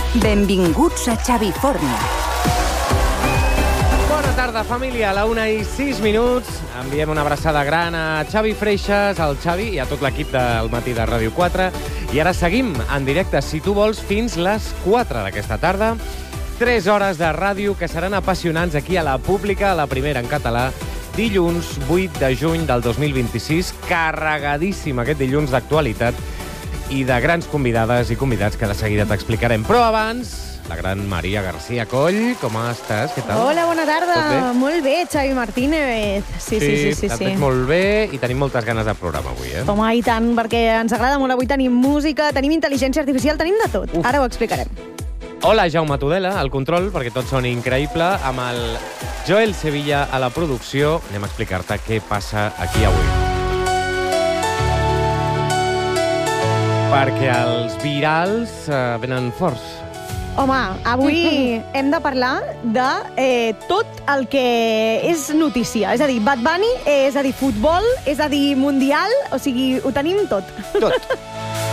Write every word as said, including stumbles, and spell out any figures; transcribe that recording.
Benvinguts a Xavi Forni. Bona tarda, família. A la una i sis minuts enviem una abraçada gran a Xavi Freixas, al Xavi i a tot l'equip del Matí de Ràdio quatre. I ara seguim en directe, si tu vols, fins les quatre d'aquesta tarda. Tres hores de ràdio que seran apassionants aquí a la Pública, a la primera en català, dilluns vuit de juny del dos mil vint-i-sis, carregadíssim aquest dilluns d'actualitat i de grans convidades i convidats que de seguida t'explicarem. Però abans, la gran Maria García Coll, com estàs? Què tal? Hola, bona tarda. Tot bé? Molt bé, Xavi Martínez. Sí, sí, sí. sí, te'n sí. veig molt bé i tenim moltes ganes de programa avui, eh? Home, i tant, perquè ens agrada molt. Avui tenim música, tenim intel·ligència artificial, tenim de tot. Uf. Ara ho explicarem. Hola, Jaume Tudela, al control, perquè tot soni increïble, amb el Joel Sevilla a la producció. Anem a explicar-te què passa aquí avui. Perquè els virals eh, venen forts. Home, avui hem de parlar de eh, tot el que és notícia. És a dir, Bad Bunny, eh, és a dir, futbol, és a dir, mundial, o sigui, ho tenim tot. Tot.